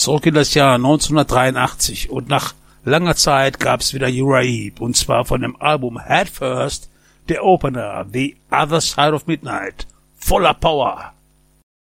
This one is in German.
zurück in das Jahr 1983 und nach langer Zeit gab's wieder Uriah Heep, und zwar von dem Album Head First, der Opener, The Other Side of Midnight, voller Power.